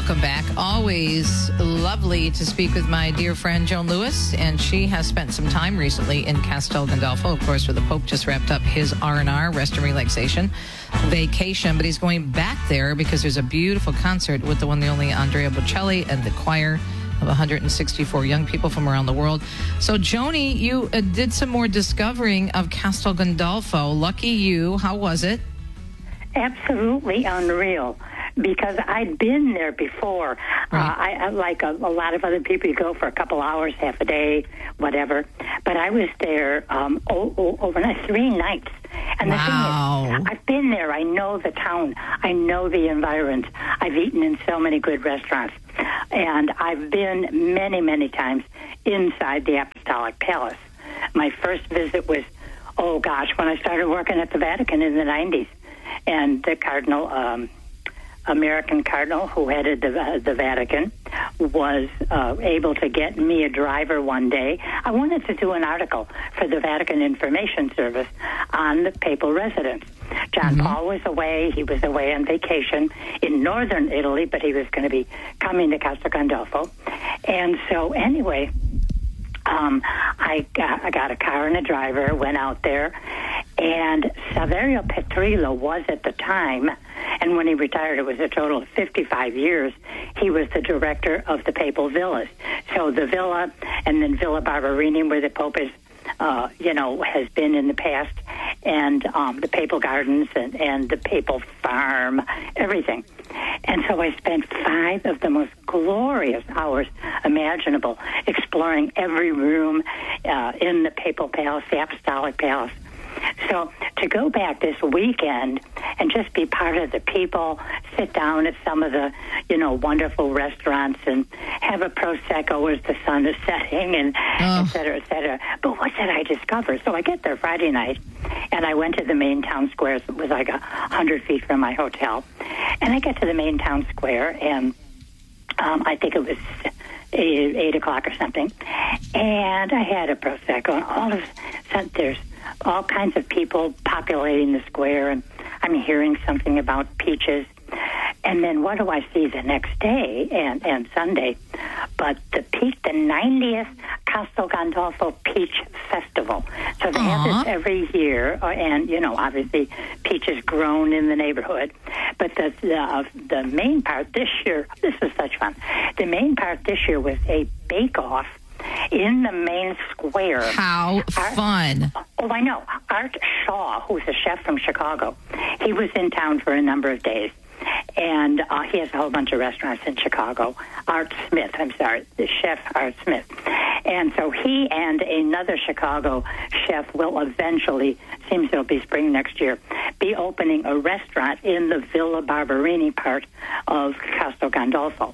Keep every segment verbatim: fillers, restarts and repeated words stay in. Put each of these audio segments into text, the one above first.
welcome back. Always lovely to speak with my dear friend Joan Lewis, and she has spent some time recently in Castel Gandolfo, of course, where the Pope just wrapped up his R and R, rest and relaxation vacation, but he's going back there because there's a beautiful concert with the one, the only Andrea Bocelli and the choir of one hundred sixty-four young people from around the world. So, Joni, you uh, did some more discovering of Castel Gandolfo. Lucky you. How was it? Absolutely unreal, because I'd been there before. Right. Uh, I, I like a, a lot of other people, you go for a couple hours, half a day, whatever. But I was there um, o- o- overnight, three nights. And wow. the thing is, I've been there. I know the town. I know the environment. I've eaten in so many good restaurants. And I've been many, many times inside the Apostolic Palace. My first visit was, oh gosh, when I started working at the Vatican in the nineties. And the Cardinal, um, American Cardinal who headed the, uh, the Vatican, was uh, able to get me a driver one day. I wanted to do an article for the Vatican Information Service on the papal residence. John mm-hmm. Paul was away. He was away on vacation in northern Italy, but he was going to be coming to Castel Gandolfo. And so anyway, um, I, got, I got a car and a driver, went out there, and Saverio Petrillo was at the time, and when he retired, it was a total of fifty-five years, he was the director of the Papal Villas. So the Villa, and then Villa Barberini, where the Pope is, uh, you know, has been in the past, and um, the Papal Gardens and, and the Papal Farm, everything. And so I spent five of the most glorious hours imaginable exploring every room uh, in the Papal Palace, the Apostolic Palace. So to go back this weekend and just be part of the people, sit down at some of the, you know, wonderful restaurants and have a Prosecco as the sun is setting, and oh. et cetera, et cetera. But what did I discover? So I get there Friday night, and I went to the main town square. It was like a hundred feet from my hotel. And I get to the main town square, and um, I think it was eight, eight o'clock or something. And I had a Prosecco, and all of a sudden there's all kinds of people populating the square, and I'm hearing something about peaches. And then what do I see the next day and, and Sunday? But the peach, the ninetieth Castel Gandolfo Peach Festival. So they Aww. have this every year, and, you know, obviously peaches grown in the neighborhood. But the, the, uh, the main part this year, this was such fun, the main part this year was a bake-off in the main square. How Art, fun. Oh, I know. Art Shaw, who's a chef from Chicago, he was in town for a number of days. And uh, he has a whole bunch of restaurants in Chicago. Art Smith, I'm sorry, the chef Art Smith. And so he and another Chicago chef will eventually, seems it'll be spring next year, be opening a restaurant in the Villa Barberini part of Castel Gandolfo.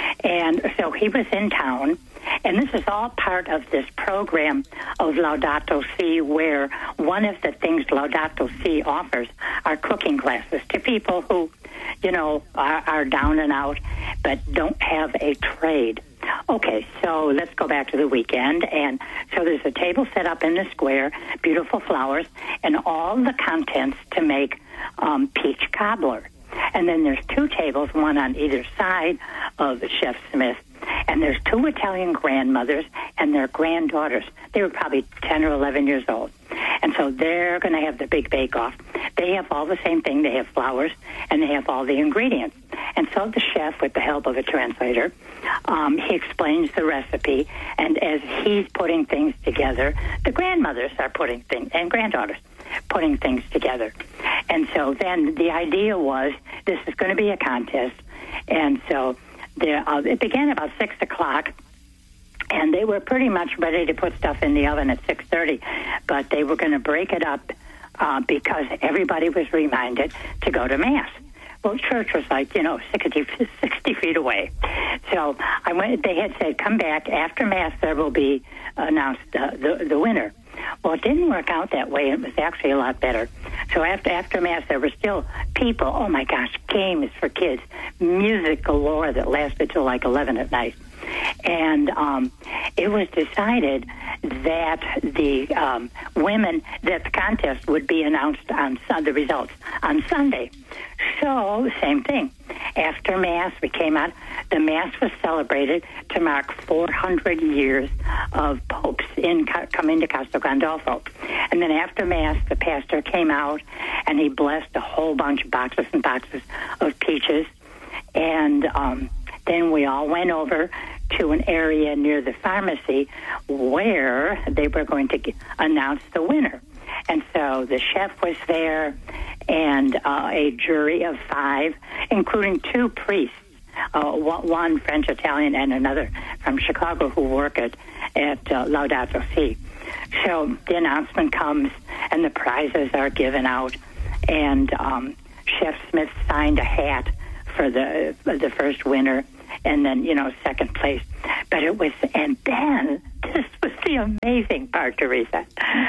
And so he was in town, and this is all part of this program of Laudato Si, where one of the things Laudato Si offers are cooking classes to people who, you know, are, are down and out but don't have a trade. Okay, so let's go back to the weekend. And so there's a table set up in the square, beautiful flowers, and all the contents to make um, peach cobbler. And then there's two tables, one on either side of Chef Smith. And there's two Italian grandmothers and their granddaughters. They were probably ten or eleven years old. And so they're going to have the big bake-off. They have all the same thing. They have flowers, and they have all the ingredients. And so the chef, with the help of a translator, um, he explains the recipe. And as he's putting things together, the grandmothers are putting things, and granddaughters, putting things together. And so then the idea was this is going to be a contest. And so there, uh, it began about six o'clock, and they were pretty much ready to put stuff in the oven at six thirty. But they were going to break it up uh, because everybody was reminded to go to Mass. Well, church was like, you know, sixty, sixty feet away. So I went. They had said, come back after Mass, there will be announced uh, the, the winner. Well, it didn't work out that way. It was actually a lot better. So after after Mass, there were still people, oh, my gosh, games for kids, music galore that lasted till like eleven at night. And um, it was decided that the um, women, that the contest would be announced on the results on Sunday. So, same thing. After Mass, we came out. The Mass was celebrated to mark four hundred years of popes in coming to Castel Gandolfo. And then after Mass, the pastor came out and he blessed a whole bunch of boxes and boxes of peaches. And um, then we all went over to an area near the pharmacy where they were going to get, announce the winner. And so the chef was there and uh, a jury of five, including two priests, uh, one French-Italian and another from Chicago who work at, at uh, Laudato Si. So the announcement comes and the prizes are given out, and um, Chef Smith signed a hat for the the first winner, and then, you know, second place. But it was, and then, this was the amazing part, Teresa.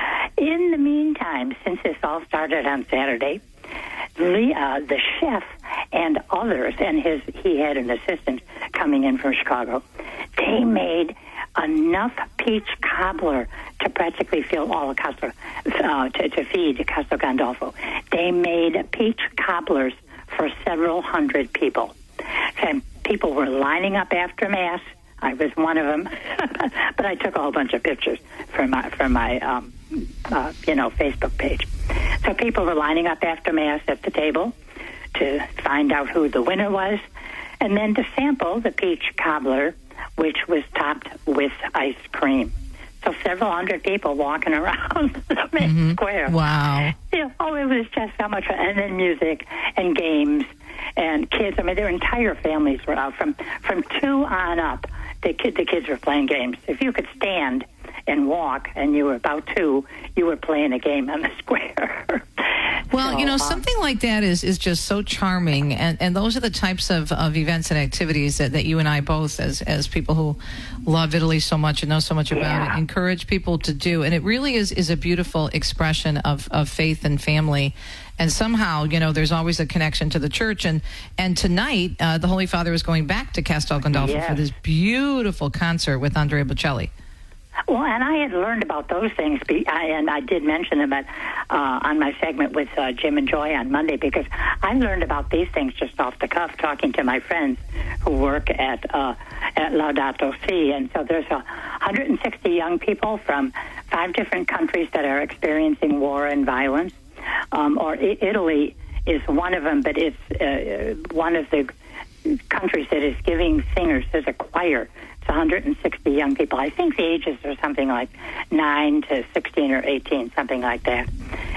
In the meantime, since this all started on Saturday, the, uh, the chef and others, and his he had an assistant coming in from Chicago, they made enough peach cobbler to practically fill all of Castel, uh, to, to feed Castel Gandolfo. They made peach cobblers for several hundred people. And people were lining up after Mass. I was one of them, but I took a whole bunch of pictures for my for my um, uh, you know Facebook page. So people were lining up after Mass at the table to find out who the winner was, and then to sample the peach cobbler, which was topped with ice cream. So several hundred people walking around the main mm-hmm. square. Wow. You know, oh, it was just so much fun. And then music and games and kids. I mean, their entire families were out. From from two on up, the, kid, the kids were playing games. If you could stand and walk and you were about two, you were playing a game on the square. Well, so, you know, um, something like that is, is just so charming, and, and those are the types of, of events and activities that, that you and I both, as as people who love Italy so much and know so much about yeah. it, encourage people to do. And it really is, is a beautiful expression of, of faith and family. And somehow, you know, there's always a connection to the church. And, and tonight, uh, the Holy Father is going back to Castel Gandolfo yes. for this beautiful concert with Andrea Bocelli. Well, and I had learned about those things, and I did mention them at, uh, on my segment with uh, Jim and Joy on Monday, because I learned about these things just off the cuff, talking to my friends who work at uh, at Laudato Si. And so there's a one hundred sixty young people from five different countries that are experiencing war and violence. Um, or I- Italy is one of them, but it's uh, one of the countries that is giving singers as a choir. It's one hundred sixty young people. I think the ages are something like nine to sixteen or eighteen, something like that.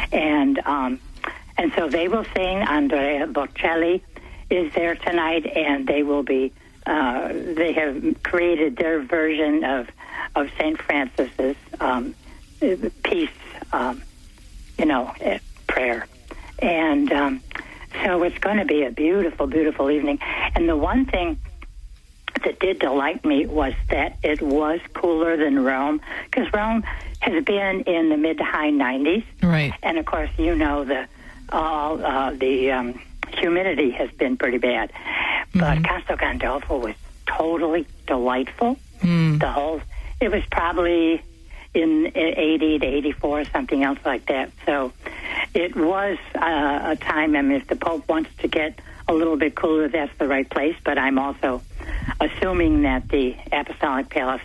And um, and so they will sing. Andrea Bocelli is there tonight, and they will be. Uh, they have created their version of of Saint Francis's um, peace, um, you know, prayer, and um, so it's going to be a beautiful, beautiful evening. And the one thing that did delight me was that it was cooler than Rome, because Rome has been in the mid to high nineties, right? And of course, you know, the all uh, the um, humidity has been pretty bad. Mm-hmm. But Castel Gandolfo was totally delightful. Mm. The whole it was probably in eighty to eighty-four, something else like that. So it was uh, a time. I mean, if the Pope wants to get a little bit cooler, that's the right place. But I'm also assuming that the Apostolic Palace,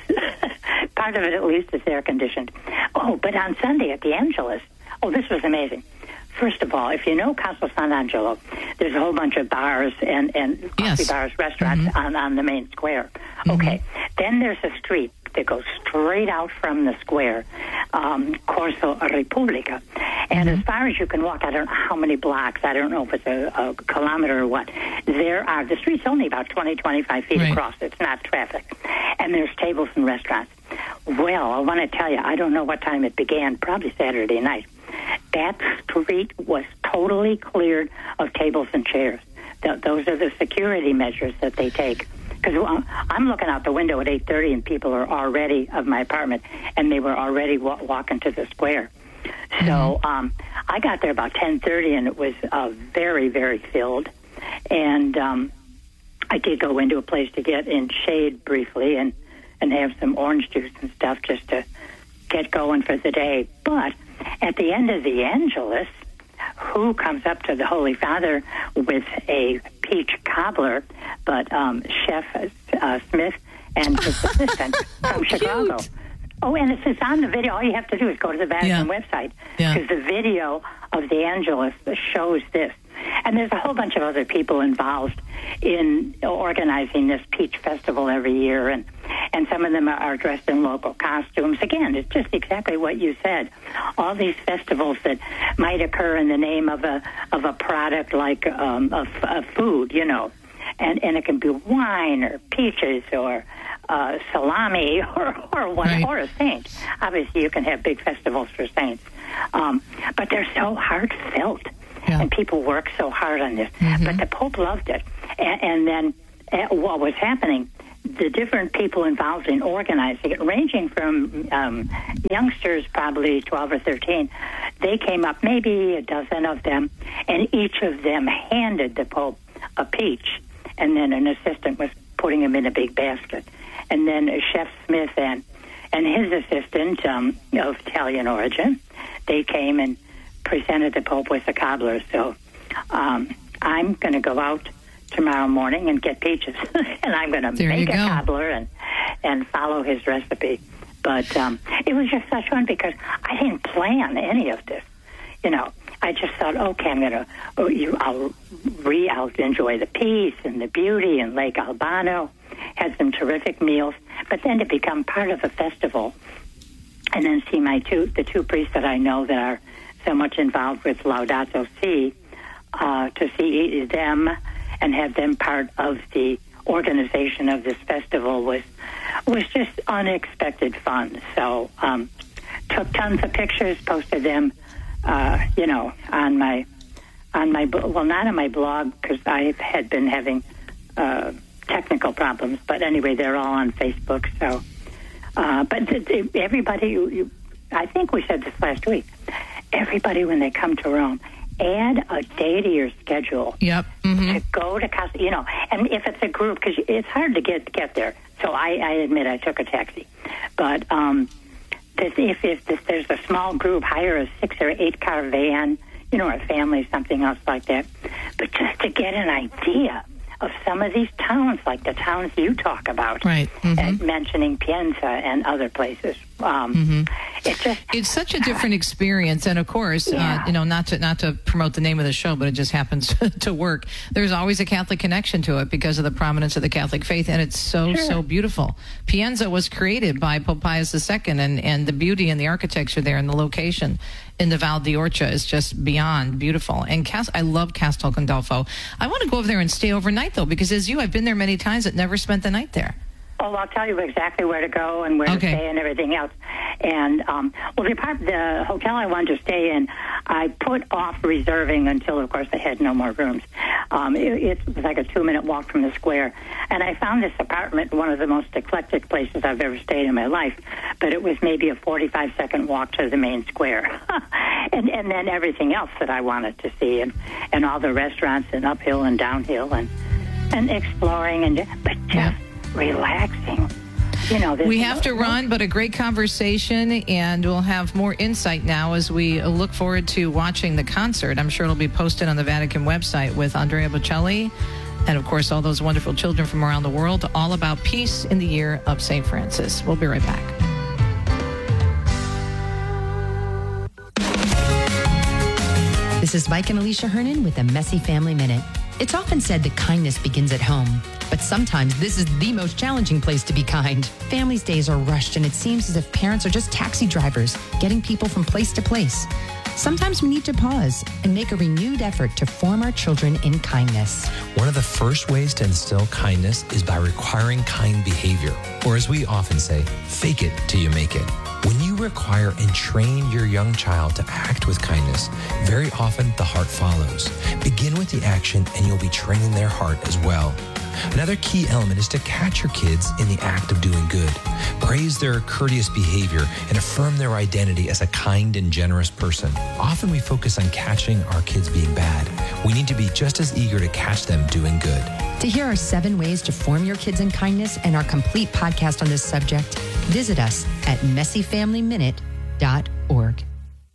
part of it at least, is air conditioned. Oh, but on Sunday at the Angelus, oh, this was amazing. First of all, if you know Castel San Angelo, there's a whole bunch of bars and, and yes. coffee bars, restaurants mm-hmm. on, on the main square. Mm-hmm. Okay, then there's a street that goes straight out from the square, um, Corso Repubblica. And mm-hmm. as far as you can walk, I don't know how many blocks, I don't know if it's a, a kilometer or what, there are, the street's only about twenty, twenty-five feet right. across. It's not traffic. And there's tables and restaurants. Well, I want to tell you, I don't know what time it began, probably Saturday night. That street was totally cleared of tables and chairs. Th- those are the security measures that they take. Because I'm looking out the window at eight thirty, and people are already, of my apartment, and they were already wa- walking to the square. Mm-hmm. So um, I got there about ten thirty, and it was uh, very, very filled. And um, I did go into a place to get in shade briefly and, and have some orange juice and stuff just to get going for the day. But at the end of the Angelus, who comes up to the Holy Father with a peach cobbler, but um, Chef uh, Smith and his assistant from oh, Chicago. Cute. Oh, and it's, it's on the video. All you have to do is go to the Vatican yeah. website, yeah. because the video of the Angelus shows this. And there's a whole bunch of other people involved in organizing this peach festival every year, and, and some of them are dressed in local costumes. Again, it's just exactly what you said. All these festivals that might occur in the name of a of a product like um, a, a food, you know, and, and it can be wine or peaches or uh, salami or or, one, right. or a saint. Obviously, you can have big festivals for saints, um, but they're so heartfelt. Yeah. And people work so hard on this. Mm-hmm. But the Pope loved it. And, and then uh, what was happening, the different people involved in organizing it, ranging from um, youngsters, probably twelve or thirteen, they came up, maybe a dozen of them, and each of them handed the Pope a peach. And then an assistant was putting them in a big basket. And then uh, Chef Smith and, and his assistant um, of Italian origin, they came and presented the Pope with a cobbler. So um, I'm going to go out tomorrow morning and get peaches, and I'm going to make a cobbler and and follow his recipe. But um, it was just such fun because I didn't plan any of this. You know, I just thought, okay, I'm going to, oh, you, I'll re, I'll enjoy the peace and the beauty in Lake Albano. Had some terrific meals, but then to become part of a festival, and then see my two the two priests that I know that are so much involved with Laudato Si, uh, to see them and have them part of the organization of this festival was was just unexpected fun. So um, took tons of pictures, posted them, uh, you know, on my on my well, not on my blog because I had been having uh, technical problems, but anyway, they're all on Facebook. So, uh, but th- th- everybody, you, you, I think we said this last week. Everybody, when they come to Rome, add a day to your schedule. Yep. Mm-hmm. To go to Casa, you know, and if it's a group, because it's hard to get get there. So I, I admit I took a taxi, but um, this, if, if this, there's a small group, hire a six or eight car van, you know, or a family, something else like that. But just to get an idea of some of these towns, like the towns you talk about, right? Mm-hmm. And mentioning Pienza and other places. Um, mm-hmm. It's just it's such a different experience, and of course, yeah. uh, you know, not to not to promote the name of the show, but it just happens to work. There's always a Catholic connection to it because of the prominence of the Catholic faith, and it's so sure. so beautiful. Pienza was created by Pope Pius the Second, and and the beauty and the architecture there, and the location in the Val d'Orcia is just beyond beautiful. And Cast- I love Castel Gandolfo. I want to go over there and stay overnight though, because as you, I've been there many times, but never spent the night there. Oh, I'll tell you exactly where to go and where okay. to stay and everything else. And, um, well, the, apart- the hotel I wanted to stay in, I put off reserving until, of course, they had no more rooms. Um, it, it was like a two-minute walk from the square. And I found this apartment one of the most eclectic places I've ever stayed in my life. But it was maybe a forty-five second walk to the main square. and, and then everything else that I wanted to see, and, and all the restaurants and uphill and downhill and, and exploring. and But just... Yeah. relaxing. You know, we have to run, but a great conversation, and we'll have more insight now as we look forward to watching the concert. I'm sure it'll be posted on the Vatican website with Andrea Bocelli and, of course, all those wonderful children from around the world, all about peace in the year of Saint Francis. We'll be right back. This is Mike and Alicia Hernan with a Messy Family Minute. It's often said that kindness begins at home, but sometimes this is the most challenging place to be kind. Families' days are rushed, and it seems as if parents are just taxi drivers, getting people from place to place. Sometimes we need to pause and make a renewed effort to form our children in kindness. One of the first ways to instill kindness is by requiring kind behavior, or as we often say, fake it till you make it. When you require and train your young child to act with kindness, very often the heart follows. Begin with the action and you'll be training their heart as well. Another key element is to catch your kids in the act of doing good. Praise their courteous behavior and affirm their identity as a kind and generous person. Often we focus on catching our kids being bad, we need to be just as eager to catch them doing good. To hear our seven ways to form your kids in kindness and our complete podcast on this subject, visit us at messy family minute dot org.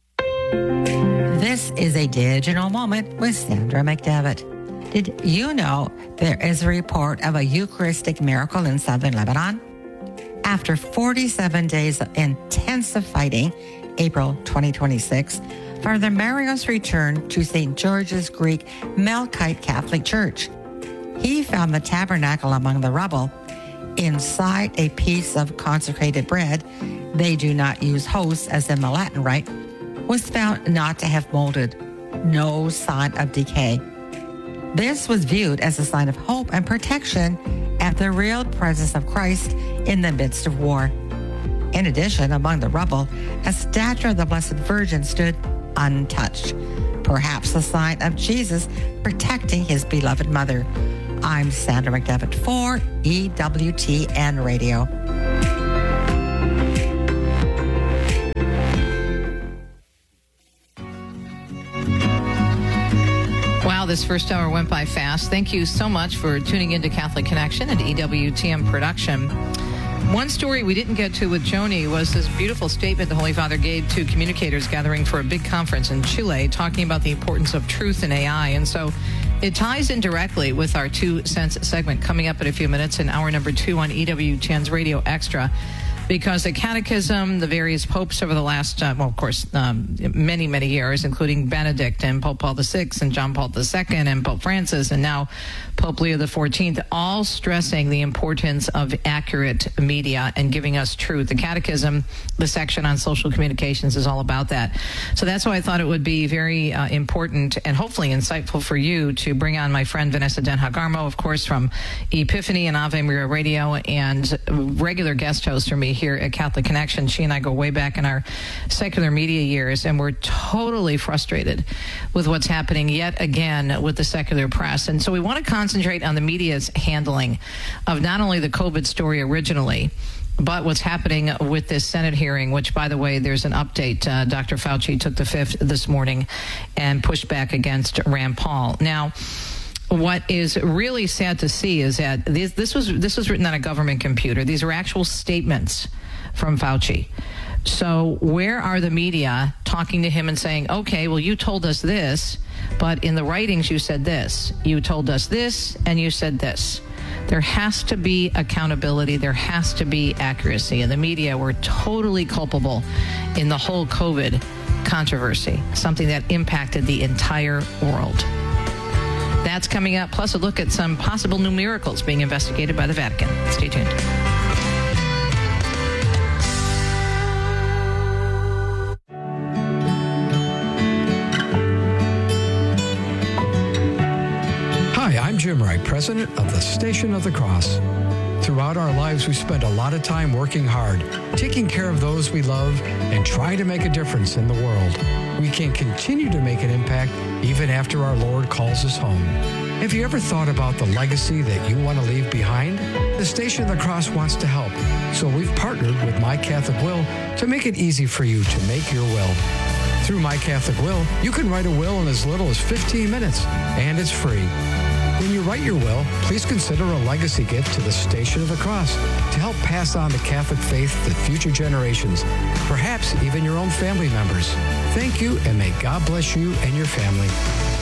This is a digital moment with Sandra McDevitt. Did you know there is a report of a Eucharistic miracle in southern Lebanon? After forty-seven days of intensive fighting, April twenty twenty-six, Father Marios returned to Saint George's Greek Melkite Catholic Church. He found the tabernacle among the rubble. Inside a piece of consecrated bread, they do not use hosts as in the Latin Rite, was found not to have molded. No sign of decay. This was viewed as a sign of hope and protection at the real presence of Christ in the midst of war. In addition, among the rubble, a statue of the Blessed Virgin stood untouched, perhaps a sign of Jesus protecting his beloved mother. I'm Sandra McDevitt for E W T N Radio. Wow, this first hour went by fast. Thank you so much for tuning into Catholic Connection and E W T M Production. One story we didn't get to with Joni was this beautiful statement the Holy Father gave to communicators gathering for a big conference in Chile, talking about the importance of truth in A I. And so it ties in directly with our Two Cents segment coming up in a few minutes in hour number two on E W T N's Radio Extra. Because the catechism, the various popes over the last, uh, well, of course, um, many, many years, including Benedict and Pope Paul the Sixth and John Paul the Second and Pope Francis and now Pope Leo the Fourteenth, all stressing the importance of accurate media and giving us truth. The catechism, the section on social communications, is all about that. So that's why I thought it would be very uh, important and hopefully insightful for you to bring on my friend Vanessa Den Hagarmo, of course, from Epiphany and Ave Maria Radio, and regular guest host for me here at Catholic Connection. She and I go way back in our secular media years, and we're totally frustrated with what's happening yet again with the secular press. And so we want to concentrate on the media's handling of not only the COVID story originally, but what's happening with this Senate hearing, which, by the way, there's an update. Uh, Doctor Fauci took the fifth this morning and pushed back against Rand Paul. Now, what is really sad to see is that this, this was this was written on a government computer. These are actual statements from Fauci. So where are the media talking to him and saying, okay, well, you told us this, but in the writings you said this. You told us this, and you said this. There has to be accountability. There has to be accuracy. And the media were totally culpable in the whole COVID controversy, something that impacted the entire world. That's coming up, plus a look at some possible new miracles being investigated by the Vatican. Stay tuned. Hi, I'm Jim Wright, president of the Station of the Cross. Throughout our lives, we spend a lot of time working hard, taking care of those we love, and trying to make a difference in the world. We can continue to make an impact even after our Lord calls us home. Have you ever thought about the legacy that you want to leave behind? The Station of the Cross wants to help, so we've partnered with My Catholic Will to make it easy for you to make your will. Through My Catholic Will, you can write a will in as little as fifteen minutes, and it's free. When you write your will, please consider a legacy gift to the Station of the Cross to help pass on the Catholic faith to future generations, perhaps even your own family members. Thank you, and may God bless you and your family.